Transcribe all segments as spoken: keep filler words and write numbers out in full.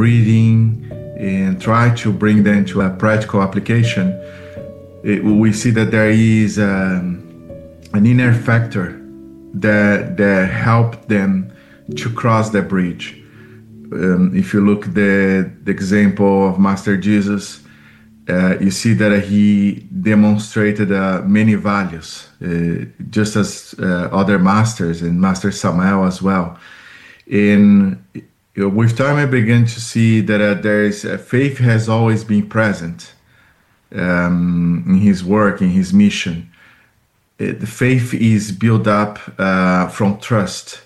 reading and try to bring them to a practical application, it, we see that there is um, an inner factor that that help them to cross the bridge. Um, if you look at the, the example of Master Jesus, uh, you see that he demonstrated uh, many values, uh, just as uh, other masters and Master Samael as well. And you know, with time, I began to see that uh, there is uh, faith has always been present um, in his work, in his mission. Uh, the faith is built up uh, from trust.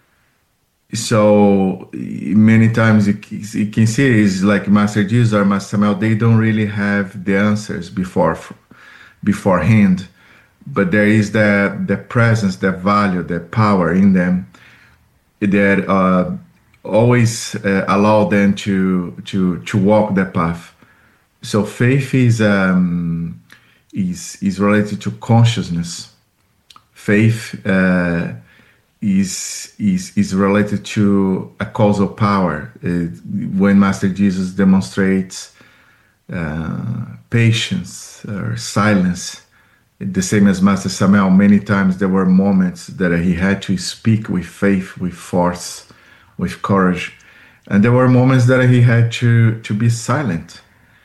So many times you, you can see it's like Master Jesus or Master Samael, they don't really have the answers before beforehand, but there is the the presence, the value, the power in them that uh, always uh, allow them to to to walk the path. So faith is um, is is related to consciousness. Faith. Uh, is is is related to a causal power. Uh, when Master Jesus demonstrates uh, patience or silence, the same as Master Samael, many times there were moments that he had to speak with faith, with force, with courage, and there were moments that he had to to be silent.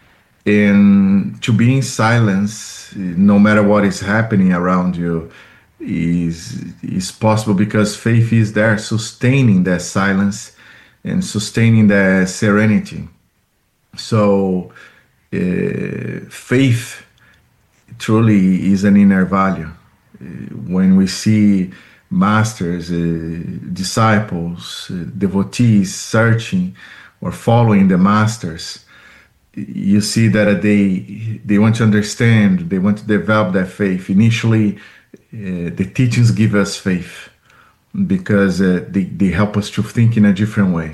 And to be in silence, no matter what is happening around you, is is possible because faith is there sustaining that silence and sustaining that serenity. So uh, faith truly is an inner value. Uh, when we see masters, uh, disciples, uh, devotees searching or following the masters, you see that they they want to understand, they want to develop that faith. Initially, Uh, the teachings give us faith because uh, they, they help us to think in a different way.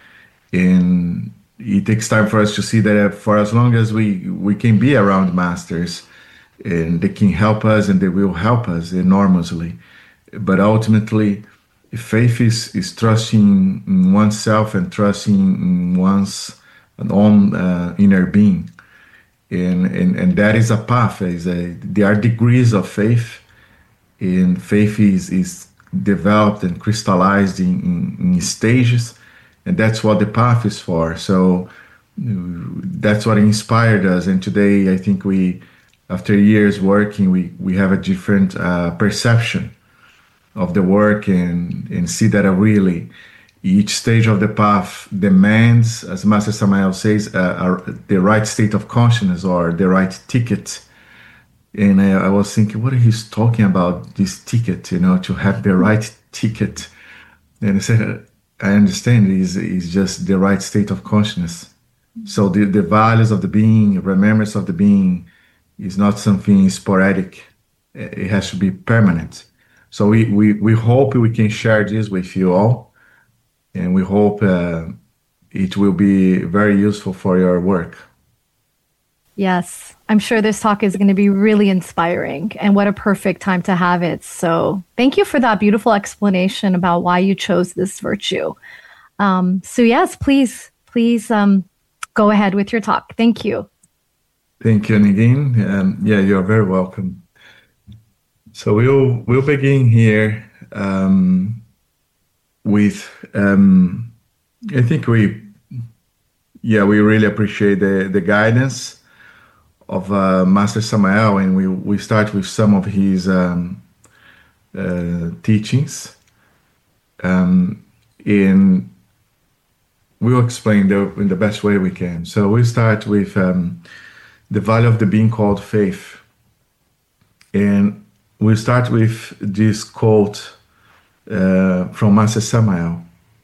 And it takes time for us to see that uh, for as long as we, we can be around masters, and they can help us and they will help us enormously. But ultimately, faith is, is trusting in oneself and trusting in one's own uh, inner being. And, and, and that is a path. Is a, there are degrees of faith. And faith is, is developed and crystallized in, in, in stages, and that's what the path is for. So that's what inspired us. And today, I think we, after years working, we, we have a different uh, perception of the work and, and see that uh, really each stage of the path demands, as Master Samael says, uh, uh, the right state of consciousness or the right ticket. And I, I was thinking, what he's talking about, this ticket, you know, to have the right ticket. And I said, I understand, it's, it's just the right state of consciousness. So the, the values of the being, remembrance of the being is not something sporadic. It has to be permanent. So we, we, we hope we can share this with you all. And we hope uh, it will be very useful for your work. Yes, I'm sure this talk is going to be really inspiring, and what a perfect time to have it. So thank you for that beautiful explanation about why you chose this virtue. Um, so yes, please, please um, go ahead with your talk. Thank you. Thank you, Nadine. Um, yeah, you're very welcome. So we'll, we'll begin here um, with, um, I think we, yeah, we really appreciate the, the guidance of uh, Master Samael, and we, we start with some of his um, uh, teachings. Um, and we'll explain the, in the best way we can. So we start with um, the value of the being called faith. And we'll start with this quote uh, from Master Samael.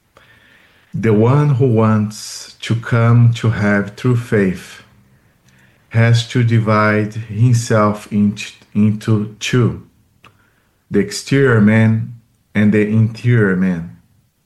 The one who wants to come to have true faith has to divide himself into, into two, the exterior man and the interior man.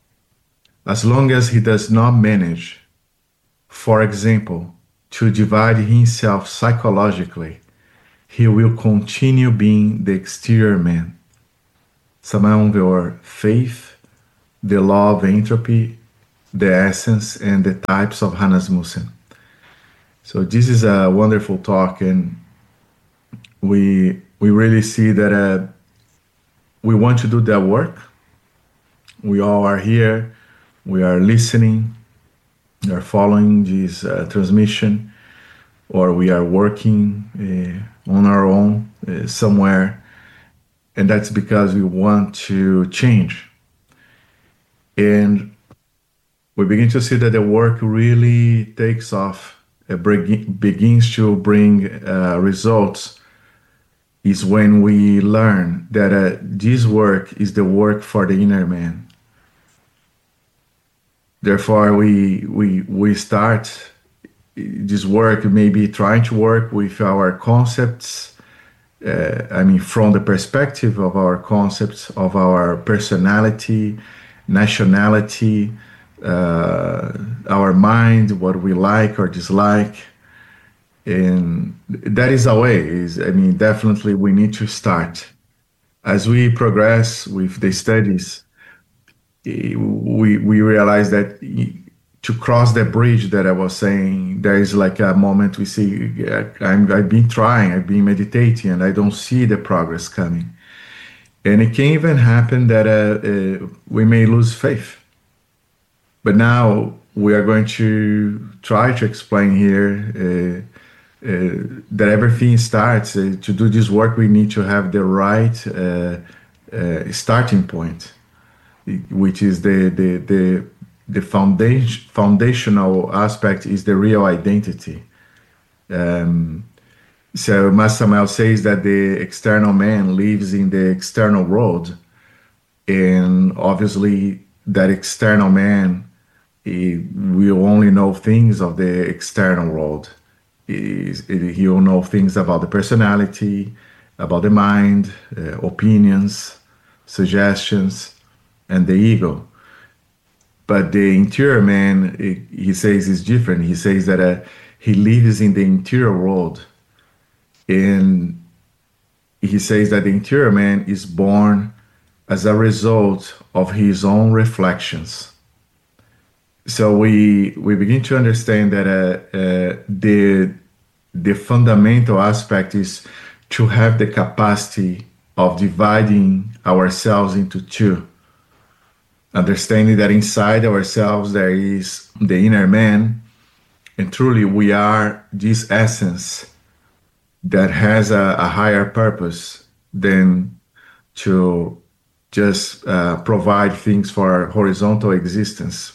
As long as he does not manage, for example, to divide himself psychologically, he will continue being the exterior man. Samael or faith, the law of entropy, the essence and the types of Hanasmussen. So this is a wonderful talk, and we we really see that uh, we want to do that work. We all are here. We are listening. We are following this uh, transmission, or we are working uh, on our own uh, somewhere, and that's because we want to change. And we begin to see that the work really takes off, it begins to bring uh, results, is when we learn that uh, this work is the work for the inner man. Therefore, we we we start this work, maybe trying to work with our concepts. Uh, I mean, from the perspective of our concepts, of our personality, nationality, uh, our mind, what we like or dislike. And that is a way. Is I mean, definitely we need to start. As we progress with the studies, we we realize that to cross the bridge that I was saying, there is like a moment we see, I'm, I've been trying, I've been meditating, and I don't see the progress coming. And it can even happen that uh, uh, we may lose faith. But now we are going to try to explain here uh, uh, that everything starts, uh, to do this work, we need to have the right uh, uh, starting point, which is the, the, the The foundation, foundational aspect is the real identity. Um, so Masamal says that the external man lives in the external world, and obviously that external man, he will only know things of the external world. He, he will know things about the personality, about the mind, uh, opinions, suggestions, and the ego. But the interior man, he says, is different. He says that uh, he lives in the interior world. And he says that the interior man is born as a result of his own reflections. So we we begin to understand that uh, uh, the, the fundamental aspect is to have the capacity of dividing ourselves into two. Understanding that inside ourselves there is the inner man, and truly we are this essence that has a, a higher purpose than to just uh, provide things for our horizontal existence.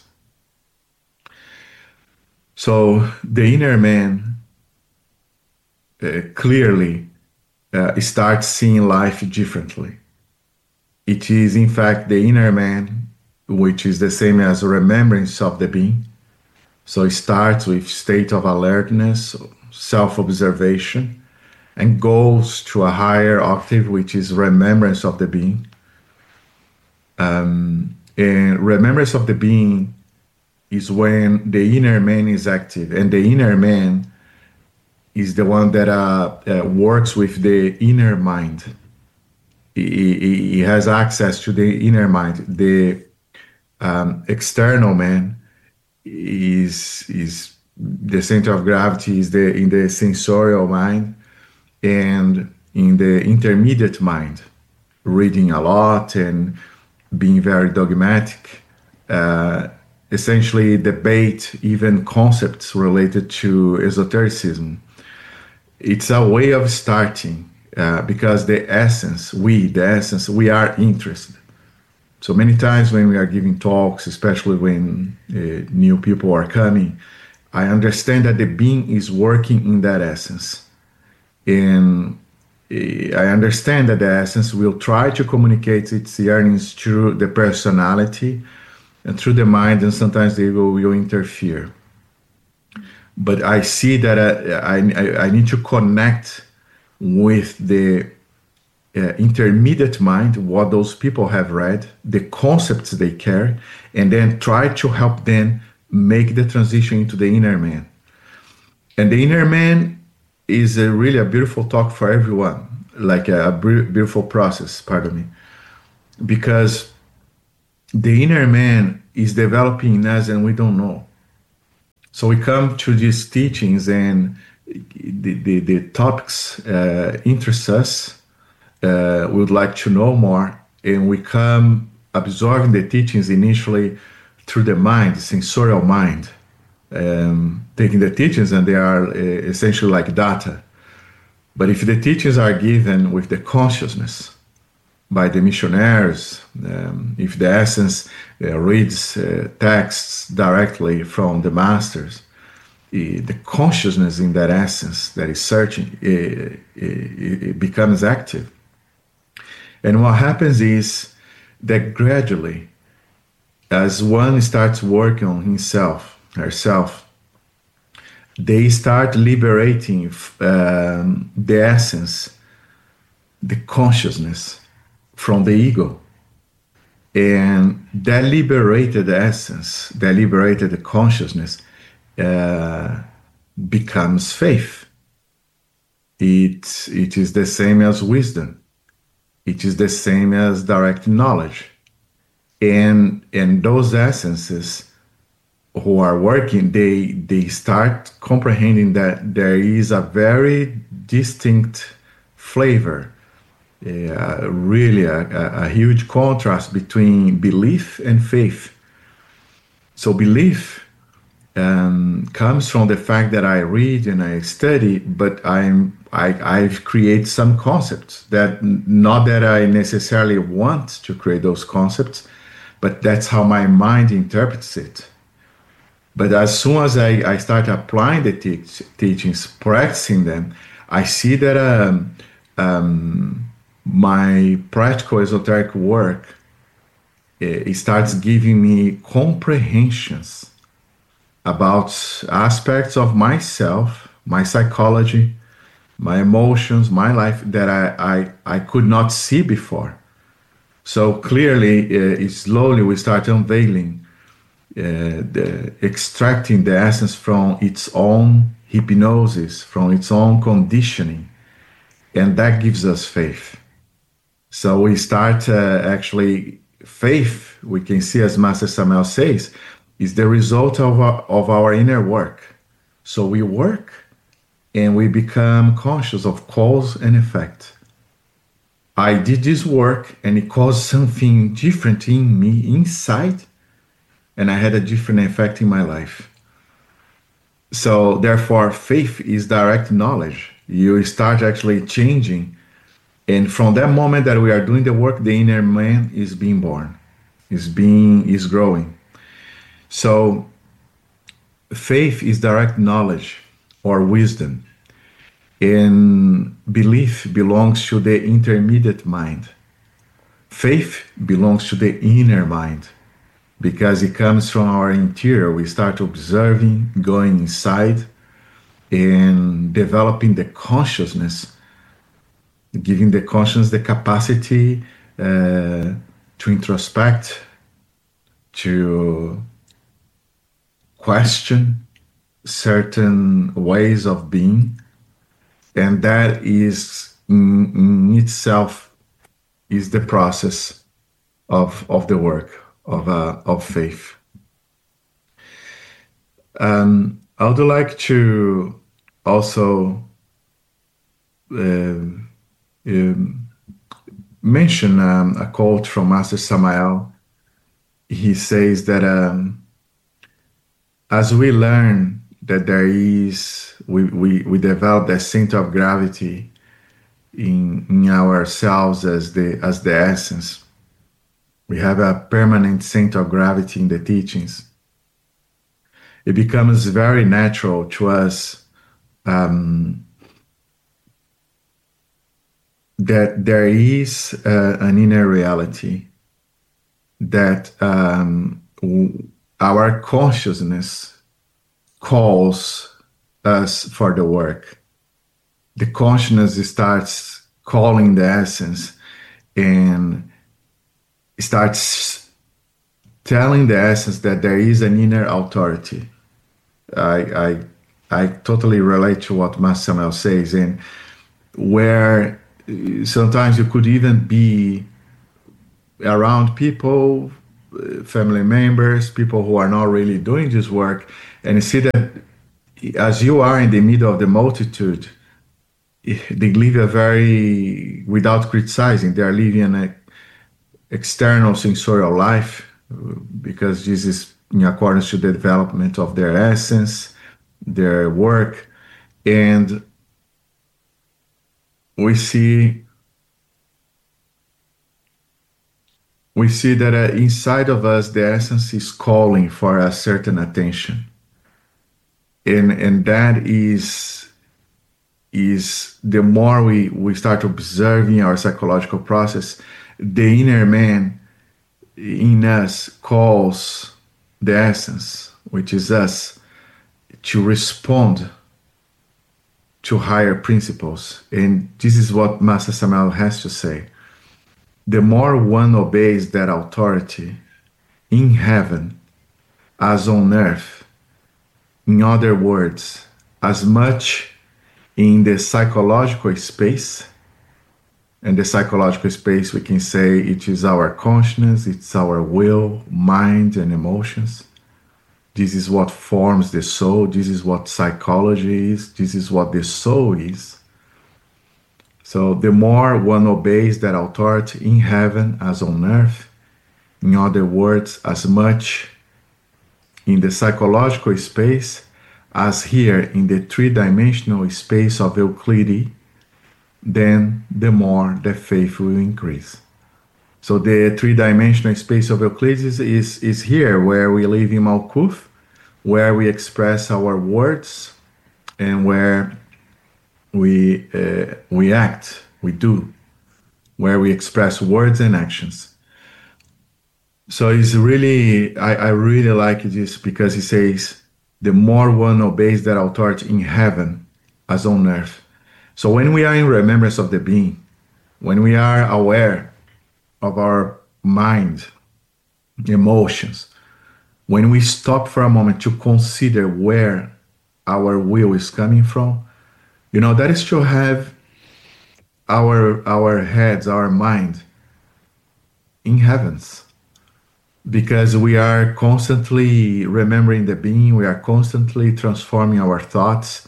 So the inner man uh, clearly uh, starts seeing life differently. It is in fact the inner man, which is the same as remembrance of the being. So it starts with state of alertness, self-observation, and goes to a higher octave, which is remembrance of the being. Um, and remembrance of the being is when the inner man is active, and the inner man is the one that uh, uh, works with the inner mind. He, he, he has access to the inner mind. The Um, external man is is the center of gravity is the in the sensorial mind, and in the intermediate mind, reading a lot and being very dogmatic, uh, essentially debate even concepts related to esotericism. It's a way of starting uh, because the essence, we, the essence, we are interested. So many times when we are giving talks, especially when uh, new people are coming, I understand that the being is working in that essence. And uh, I understand that the essence will try to communicate its yearnings through the personality and through the mind, and sometimes the ego will interfere. But I see that uh, I, I, I need to connect with the Uh, intermediate mind, what those people have read, the concepts they carry, and then try to help them make the transition into the inner man. And the inner man is a really a beautiful talk for everyone, like a, a beautiful process, pardon me, because the inner man is developing in us and we don't know. So we come to these teachings and the, the, the topics uh, interest us. Uh, we would like to know more, and we come absorbing the teachings initially through the mind, the sensorial mind, um, taking the teachings, and they are uh, essentially like data. But if the teachings are given with the consciousness by the missionaries, um, if the essence uh, reads uh, texts directly from the masters, uh, the consciousness in that essence that is searching, uh, it, it becomes active. And what happens is that gradually, as one starts working on himself, herself, they start liberating um, the essence, the consciousness from the ego. And that liberated essence, that liberated consciousness uh, becomes faith. It, it is the same as wisdom. It is the same as direct knowledge. And, and those essences who are working, they, they start comprehending that there is a very distinct flavor, uh, really a, a, a huge contrast between belief and faith. So belief um, comes from the fact that I read and I study, but I'm I, I've created some concepts that not that I necessarily want to create those concepts, but that's how my mind interprets it. But as soon as I, I start applying the teach, teachings, practicing them, I see that um, um, my practical esoteric work, it starts giving me comprehensions about aspects of myself, my psychology, my emotions, my life that I, I, I could not see before. So clearly, uh, slowly we start unveiling Uh, the, extracting the essence from its own hypnosis, from its own conditioning, and that gives us faith. So we start uh, actually, faith, we can see, as Master Samael says, is the result of our, of our inner work. So we work and we become conscious of cause and effect. I did this work and it caused something different in me inside, and I had a different effect in my life. So therefore, faith is direct knowledge. You start actually changing. And from that moment that we are doing the work, the inner man is being born, is being, is growing. So faith is direct knowledge or wisdom. And belief belongs to the intermediate mind. Faith belongs to the inner mind, because it comes from our interior. We start observing, going inside, and developing the consciousness, giving the consciousness the capacity uh, to introspect, to question certain ways of being. And that is in, in itself is the process of, of the work of uh, of faith. Um, I would like to also uh, um, mention um, a quote from Master Samael. He says that um, as we learn that there is, we, we, we develop that center of gravity in, in ourselves as the as the essence. We have a permanent center of gravity in the teachings. It becomes very natural to us um, that there is uh, an inner reality, that um, our consciousness calls us for the work. The consciousness starts calling the essence and starts telling the essence that there is an inner authority. I I, I totally relate to what Master Samael says, and where sometimes you could even be around people uh, family members, people who are not really doing this work, and you see that as you are in the middle of the multitude, they live a very, without criticizing, they are living an external sensorial life because this is in accordance to the development of their essence, their work, and we see we see that uh, inside of us the essence is calling for a certain attention, and and that is is the more we we start observing our psychological process, the inner man in us calls the essence, which is us, to respond to higher principles. And this is what Master Samael has to say. The more one obeys that authority in heaven as on earth, in other words, as much in the psychological space, and the psychological space we can say it is our consciousness, it's our will, mind, and emotions. This is what forms the soul. This is what psychology is. This is what the soul is. So the more one obeys that authority in heaven as on earth, in other words, as much in the psychological space as here in the three-dimensional space of Euclid, then the more the faith will increase. So the three-dimensional space of Euclides is, is here where we live in Malkuth, where we express our words and where we uh, we act, we do, where we express words and actions. So it's really, I, I really like this because he says, the more one obeys that authority in heaven as on earth. So when we are in remembrance of the being, when we are aware of our mind, emotions, when we stop for a moment to consider where our will is coming from, you know, that is to have our our heads, our mind in heavens, because we are constantly remembering the being, we are constantly transforming our thoughts,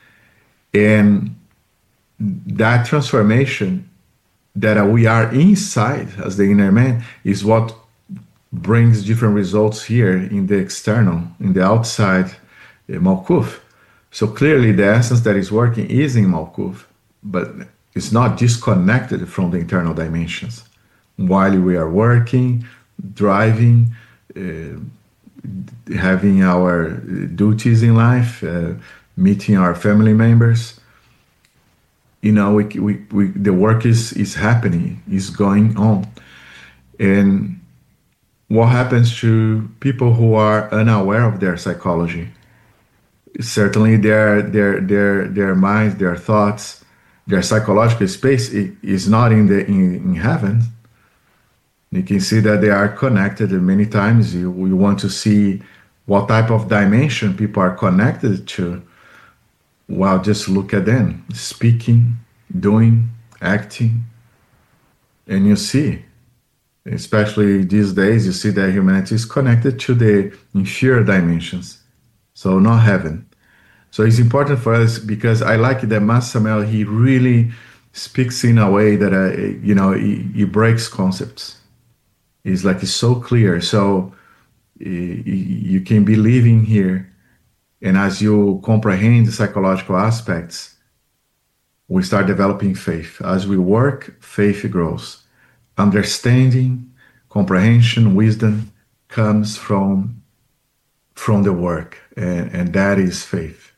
and that transformation that we are inside as the inner man is what brings different results here in the external, in the outside uh, Malkuth. So clearly the essence that is working is in Malkuth, but it's not disconnected from the internal dimensions. While we are working, driving, uh, having our duties in life, uh, meeting our family members, you know, we, we, we, the work is, is happening, is going on. And what happens to people who are unaware of their psychology? Certainly their, their, their, their minds, their thoughts, their psychological space is not in, the, in, in heaven. You can see that they are connected, and many times you, you want to see what type of dimension people are connected to. Well, just look at them, speaking, doing, acting, and you see, especially these days, you see that humanity is connected to the inferior dimensions, so not heaven. So it's important for us because I like that Master Samael, he really speaks in a way that, uh, you know, he, he breaks concepts. It's like it's so clear. So uh, you can be living here, and as you comprehend the psychological aspects, we start developing faith. As we work, faith grows. Understanding, comprehension, wisdom comes from, from the work, and, and that is faith.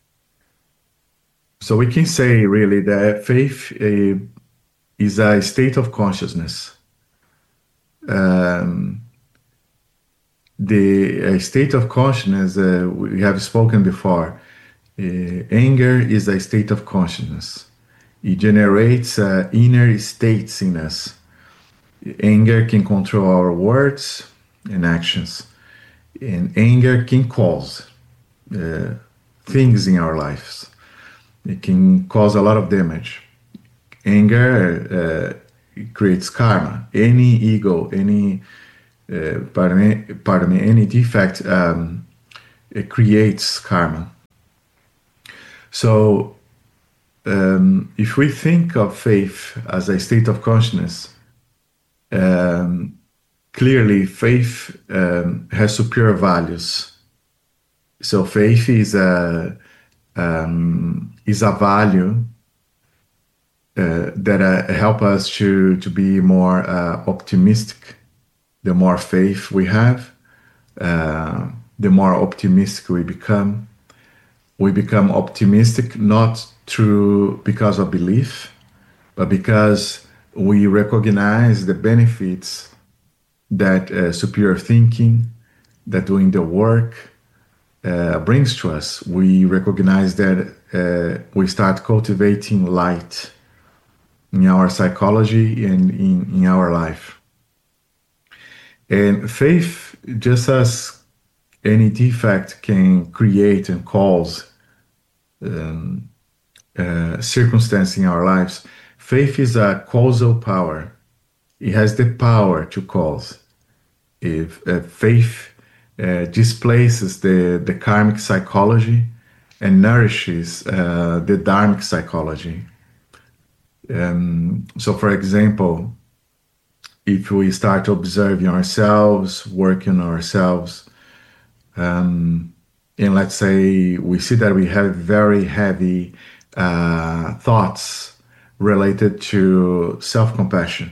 So we can say really that faith uh, is a state of consciousness. Um, the a state of consciousness, uh, we have spoken before, uh, anger is a state of consciousness. It generates uh, inner states in us. Anger can control our words and actions, and anger can cause uh, things in our lives. It can cause a lot of damage. Anger uh, creates karma. Any ego, any uh, pardon me, pardon me, any defect um, it creates karma. So um, if we think of faith as a state of consciousness, um, clearly faith um, has superior values. So faith is a um, is a value uh, that uh, help us to to be more uh, optimistic. The more faith we have, uh, the more optimistic we become. We become optimistic not through because of belief, but because we recognize the benefits that uh, superior thinking, that doing the work uh, brings to us. We recognize that uh, we start cultivating light in our psychology and in, in our life. And faith, just as any defect can create and cause um, uh, circumstance in our lives, faith is a causal power. It has the power to cause. If uh, faith uh, displaces the, the karmic psychology and nourishes uh, the dharmic psychology. Um, so, for example, if we start observing ourselves, working on ourselves, um, and let's say we see that we have very heavy uh, thoughts related to self-compassion.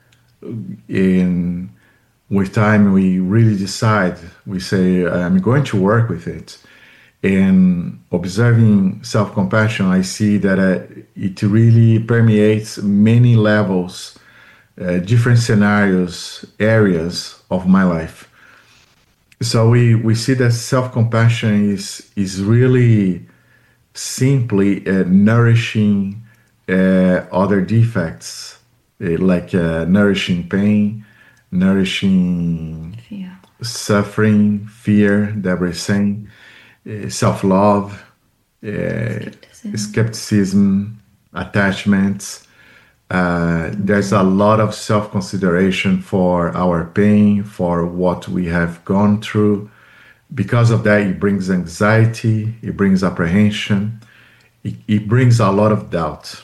In with time, we really decide, we say, I'm going to work with it. And observing self-compassion, I see that uh, it really permeates many levels, uh, different scenarios, areas of my life. So we, we see that self-compassion is, is really simply uh, nourishing uh, other defects, uh, like uh, nourishing pain, nourishing fear. Suffering, fear that we're saying, uh, self-love, uh, skepticism. skepticism, attachments. Uh, there's a lot of self-consideration for our pain, for what we have gone through. Because of that, it brings anxiety, it brings apprehension, it, it brings a lot of doubt.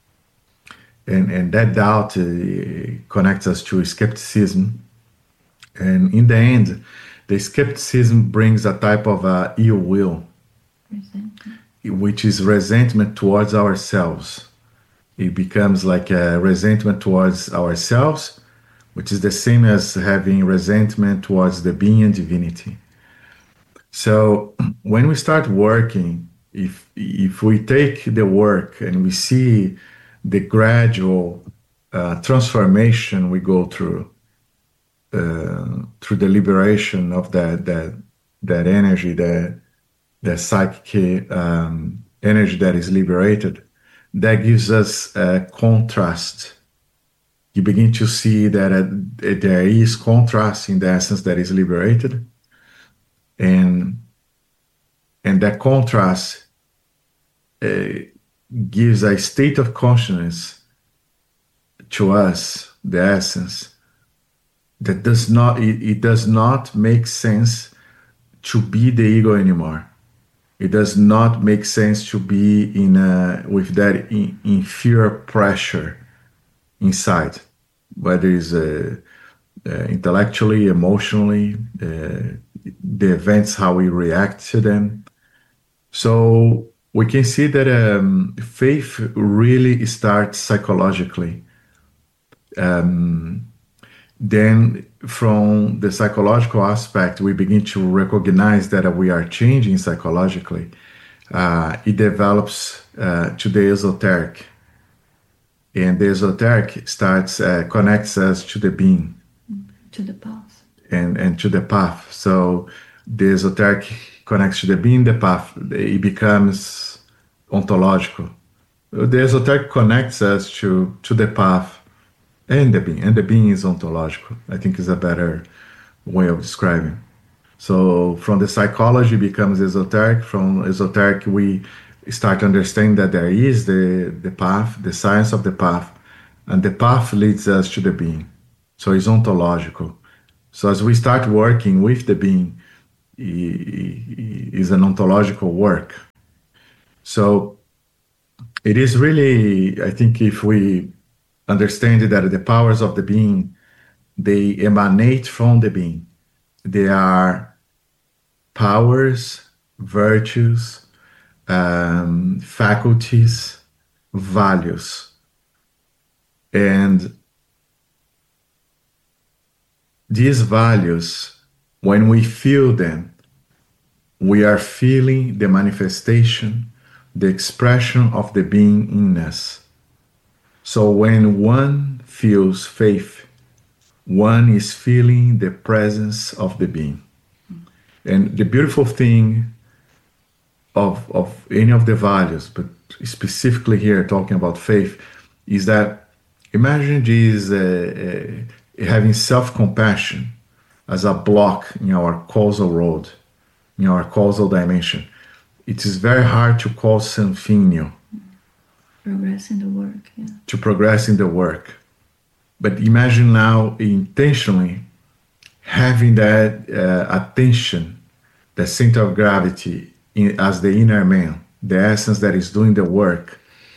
And, and that doubt uh, connects us to skepticism. And in the end, the skepticism brings a type of uh, ill will, resentment. Which is resentment towards ourselves. It becomes like a resentment towards ourselves, which is the same as having resentment towards the being and divinity. So when we start working, if if we take the work and we see the gradual uh, transformation we go through, uh, through the liberation of that that that energy, that that psychic um, energy that is liberated, that gives us a contrast. You begin to see that uh, there is contrast in the essence that is liberated, and and that contrast uh, gives a state of consciousness to us, the essence, that does not it, it does not make sense to be the ego anymore. It does not make sense to be in a, with that in, inferior pressure inside, whether it's uh, uh, intellectually, emotionally, uh, the events, how we react to them. So we can see that um, faith really starts psychologically. Um, then from the psychological aspect, we begin to recognize that we are changing psychologically. Uh, it develops uh, to the esoteric. And the esoteric starts, uh, connects us to the being. To the path. And, and to the path. So the esoteric connects to the being, the path. It becomes ontological. The esoteric connects us to, to the path and the being. And the being is ontological. I think is a better way of describing. So from the psychology becomes esoteric. From esoteric, we start understanding that there is the, the path, the science of the path, and the path leads us to the being. So it's ontological. So as we start working with the being, is an ontological work. So it is really, I think, if we understand that the powers of the being, they emanate from the being. They are powers, virtues, um, faculties, values. And these values, when we feel them, we are feeling the manifestation, the expression of the being in us. So when one feels faith, one is feeling the presence of the being. And the beautiful thing of, of any of the values, but specifically here talking about faith, is that imagine this uh, uh, having self-compassion as a block in our causal road, in our causal dimension. It is very hard to cause something new. Progress in the work, yeah. To progress in the work. But imagine now intentionally having that uh, attention, the center of gravity in, as the inner man, the essence that is doing the work,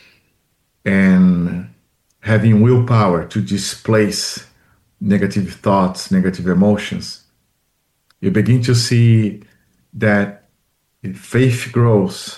and having willpower to displace negative thoughts, negative emotions. You begin to see that faith grows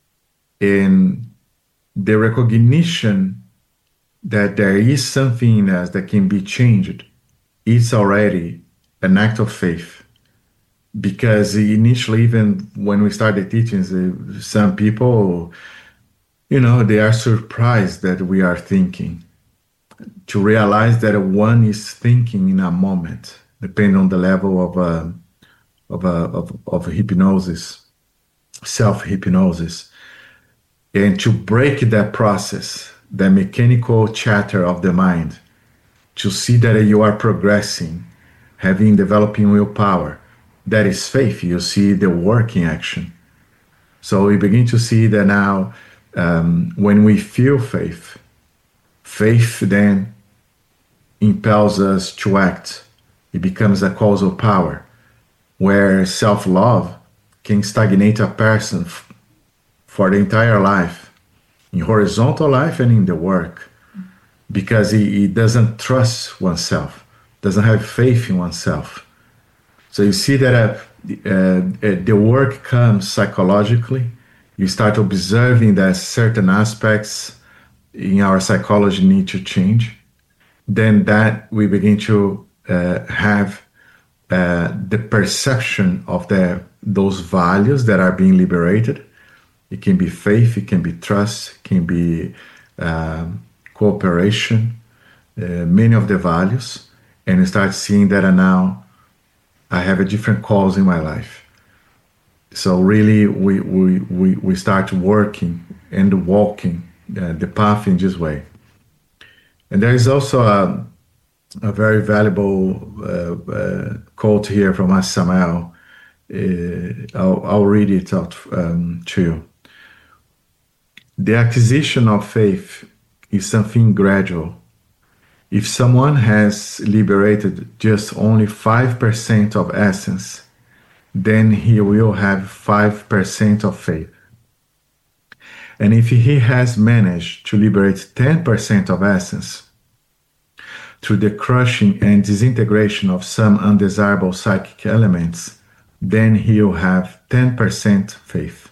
in the recognition that there is something in us that can be changed. It's already an act of faith. Because initially, even when we started teachings, some people, you know, they are surprised that we are thinking. To realize that one is thinking in a moment, depending on the level of uh, of, uh, of of hypnosis, self-hypnosis, and to break that process, the mechanical chatter of the mind, to see that you are progressing, having developing willpower. That is faith. You see the work in action. So we begin to see that now, um, when we feel faith, faith then impels us to act. It becomes a causal power, where self-love can stagnate a person f- for the entire life, in horizontal life and in the work, because he, he doesn't trust oneself, doesn't have faith in oneself. So you see that uh, uh, the work comes psychologically. You start observing that certain aspects in our psychology need to change. Then that we begin to uh, have uh, the perception of the those values that are being liberated. It can be faith, it can be trust, it can be um, cooperation, uh, many of the values. And you start seeing that now I have a different cause in my life. So really, we we we, we start working and walking uh, the path in this way. And there is also a, a very valuable uh, uh, quote here from Master Samael. Uh, I'll, I'll read it out um, to you. The acquisition of faith is something gradual. If someone has liberated just only five percent of essence, then he will have five percent of faith. And if he has managed to liberate ten percent of essence through the crushing and disintegration of some undesirable psychic elements, then he will have ten percent faith.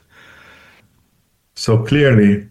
So clearly,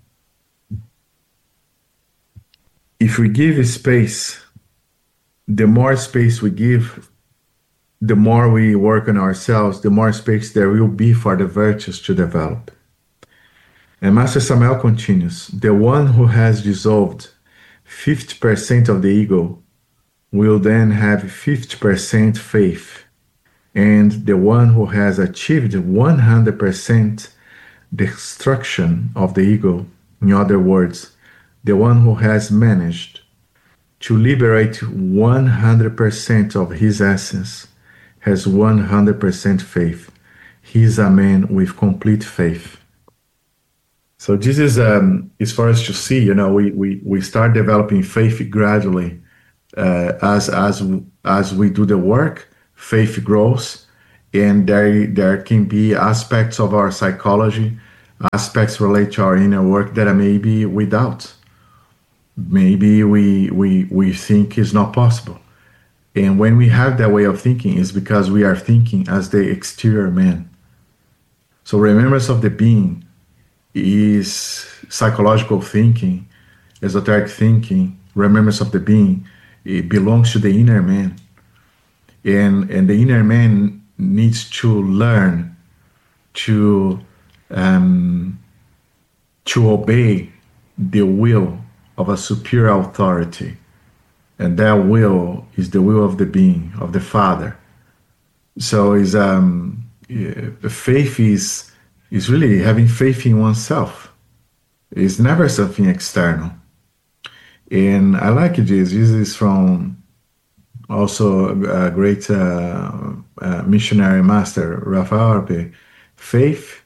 if we give space, the more space we give, the more we work on ourselves, the more space there will be for the virtues to develop. And Master Samael continues, the one who has dissolved fifty percent of the ego will then have fifty percent faith, and the one who has achieved one hundred percent destruction of the ego, in other words, the one who has managed to liberate one hundred percent of his essence has one hundred percent faith. He is a man with complete faith. So this is, um, is for us to see, you know, we, we, we start developing faith gradually uh, as, as, as we do the work, faith grows, and there there can be aspects of our psychology, aspects relate to our inner work that are maybe without. Maybe we we we think is not possible. And when we have that way of thinking, it's because we are thinking as the exterior man. So remembrance of the being is psychological thinking, esoteric thinking. Remembrance of the being, it belongs to the inner man. And, and the inner man needs to learn to, um, to obey the will of a superior authority. And that will is the will of the being, of the Father. So is um, faith is is really having faith in oneself. It's never something external. And I like it. This is from also a great uh, uh, missionary master, Rafael Arpe. Faith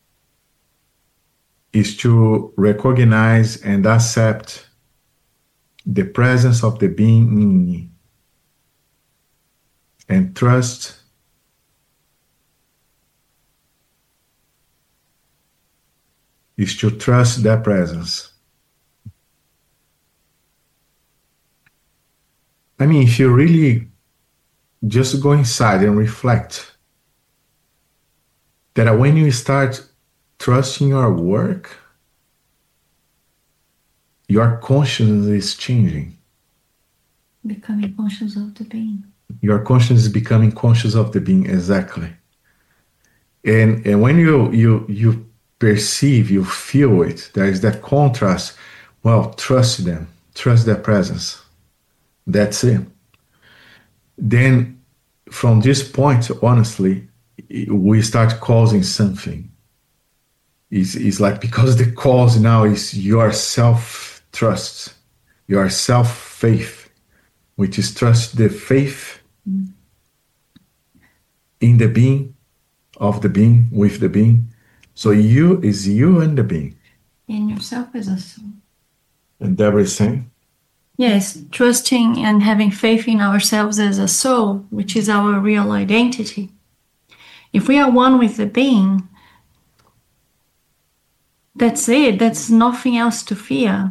is to recognize and accept the presence of the being in me, and trust is to trust that presence. I mean, if you really just go inside and reflect that when you start trusting your work, your consciousness is changing. Becoming conscious of the being. Your consciousness is becoming conscious of the being, exactly. And and when you you you perceive, you feel it, there is that contrast. Well, trust them, trust their presence. That's it. Then from this point, honestly, we start causing something. It's, it's like, because the cause now is your self-trust, your self-faith, which is trust the faith mm. in the being, of the being, with the being. So you is you and the being. In yourself as a soul. And Deborah is saying? Yes, trusting and having faith in ourselves as a soul, which is our real identity. If we are one with the being, that's it. That's nothing else to fear.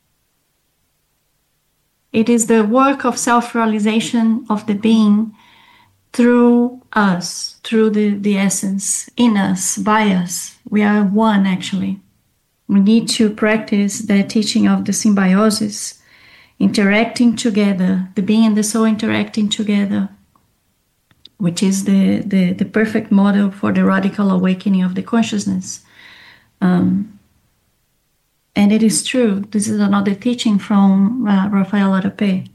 It is the work of self-realization of the being through us, through the, the essence, in us, by us. We are one, actually. We need to practice the teaching of the symbiosis, interacting together, the being and the soul interacting together, which is the, the, the perfect model for the radical awakening of the consciousness. Um, and it is true. This is another teaching from uh, Rafael Arpe.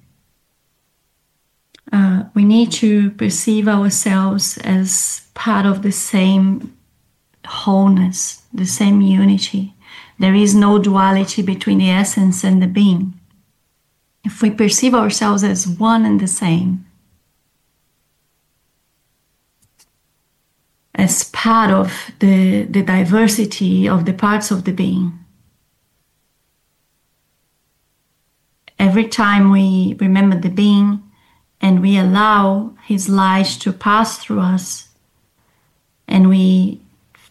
Uh, we need to perceive ourselves as part of the same wholeness, the same unity. There is no duality between the essence and the being. If we perceive ourselves as one and the same, as part of the, the diversity of the parts of the being, every time we remember the being and we allow his light to pass through us, and we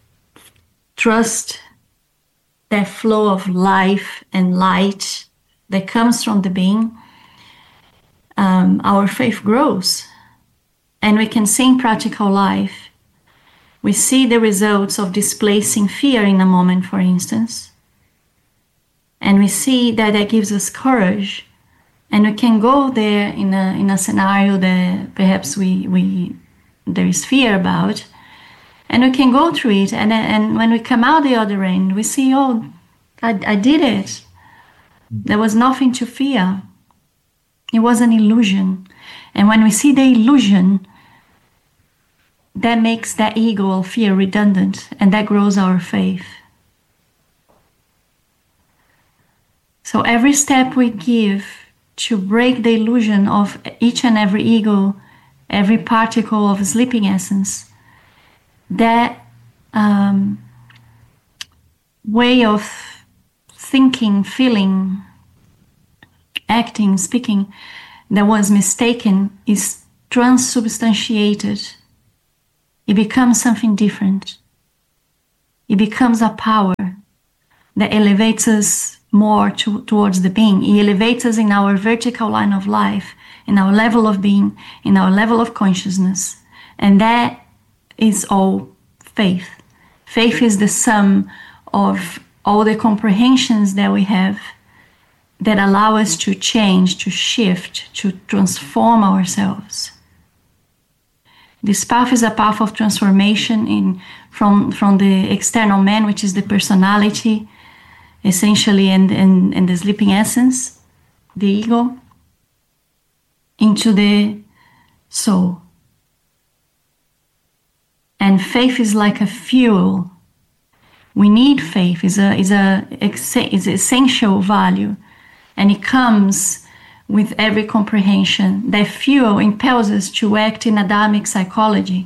trust that flow of life and light that comes from the being, um, our faith grows. And we can see in practical life, we see the results of displacing fear in a moment, for instance. And we see that that gives us courage. And we can go there in a in a scenario that perhaps we, we there is fear about. And we can go through it. And, and when we come out the other end, we see, oh, I, I did it. There was nothing to fear. It was an illusion. And when we see the illusion, that makes that ego of fear redundant, and that grows our faith. So every step we give to break the illusion of each and every ego, every particle of sleeping essence, that um, way of thinking, feeling, acting, speaking that was mistaken is transubstantiated. It becomes something different. It becomes a power that elevates us more to, towards the being. It elevates us in our vertical line of life, in our level of being, in our level of consciousness. And that is all faith. Faith is the sum of all the comprehensions that we have that allow us to change, to shift, to transform ourselves. This path is a path of transformation in from, from the external man, which is the personality, essentially, and, and, and the sleeping essence, the ego, into the soul. And faith is like a fuel. We need faith. It's a, it's a, it's an essential value. And it comes with every comprehension. That fuel impels us to act in Adamic psychology.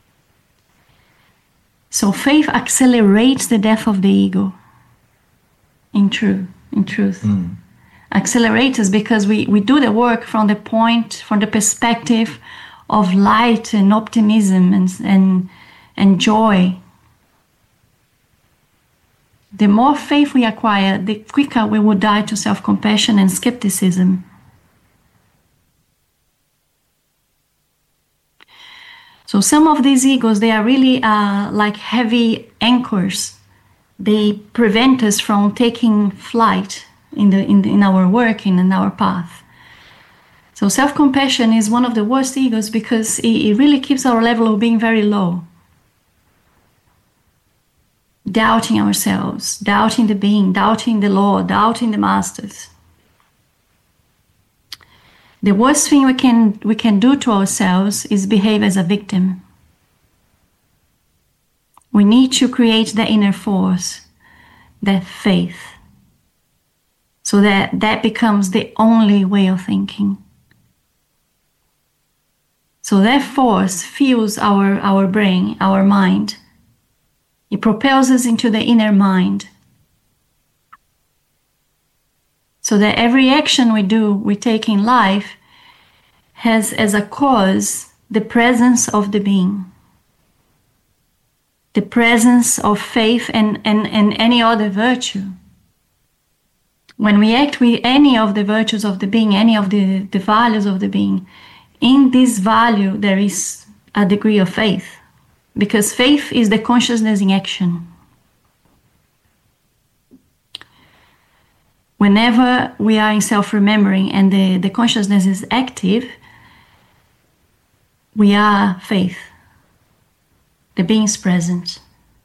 So faith accelerates the death of the ego. In true, in truth. Mm. Accelerates us because we, we do the work from the point, from the perspective of light and optimism and, and, and joy. The more faith we acquire, the quicker we will die to self-compassion and skepticism. So some of these egos, they are really uh, like heavy anchors. They prevent us from taking flight in, the, in, the, in our work and in our path. So self-compassion is one of the worst egos because it, it really keeps our level of being very low. Doubting ourselves, doubting the being, doubting the law, doubting the masters. The worst thing we can we can do to ourselves is behave as a victim. We need to create the inner force, that faith, so that that becomes the only way of thinking. So that force fuels our, our brain, our mind. It propels us into the inner mind. So that every action we do, we take in life, has as a cause the presence of the being. The presence of faith and, and, and any other virtue. When we act with any of the virtues of the being, any of the, the values of the being, in this value there is a degree of faith. Because faith is the consciousness in action. Whenever we are in self-remembering and the, the consciousness is active, we are faith. The being is present.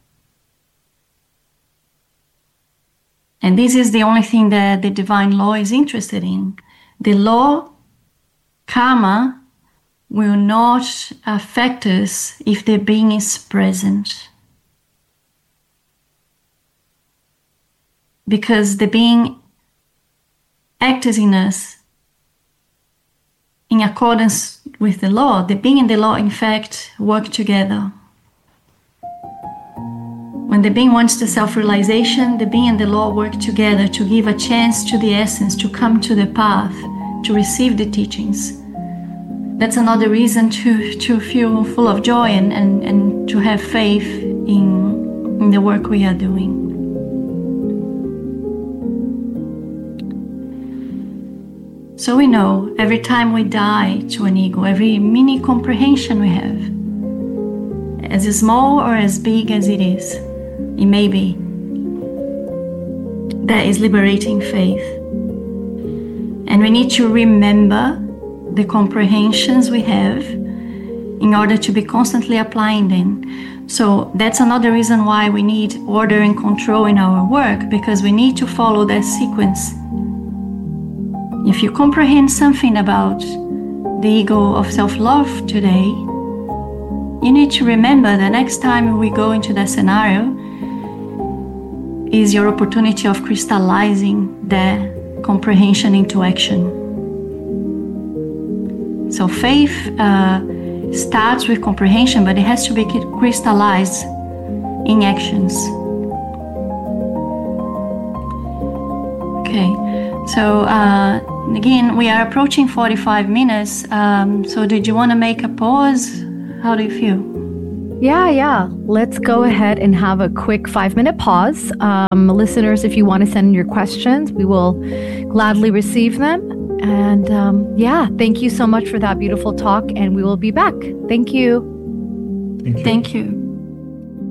And this is the only thing that the divine law is interested in. The law, karma, will not affect us if the being is present. Because the being acts in us in accordance with the law. The being and the law, in fact, work together. When the being wants the self-realization, the being and the law work together to give a chance to the essence to come to the path, to receive the teachings. That's another reason to, to feel full of joy and, and, and to have faith in, in the work we are doing. So we know every time we die to an ego, every mini comprehension we have, as small or as big as it is, it may be, that is liberating faith. And we need to remember the comprehensions we have in order to be constantly applying them. So that's another reason why we need order and control in our work, because we need to follow that sequence. If you comprehend something about the ego of self-love today, you need to remember the next time we go into that scenario is your opportunity of crystallizing that comprehension into action. So faith uh, starts with comprehension, but it has to be crystallized in actions. Okay, so uh, again, we are approaching forty-five minutes. Um, so did you want to make a pause? How do you feel? Yeah, yeah. Let's go ahead and have a quick five minute pause. Um, listeners, if you want to send in your questions, we will gladly receive them. And um, yeah, thank you so much for that beautiful talk. And we will be back. Thank you. Thank you. Thank you.